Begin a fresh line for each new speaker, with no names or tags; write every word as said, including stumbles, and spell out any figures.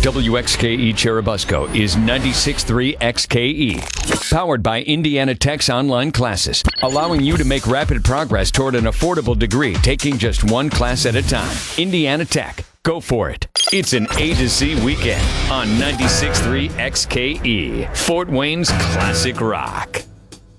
W X K E Cherubusco is ninety-six point three X K E. Powered by Indiana Tech's online classes, allowing you to make rapid progress toward an affordable degree, taking just one class at a time. Indiana Tech. Go for it. It's an A to Z weekend on ninety-six point three X K E, Fort Wayne's classic rock.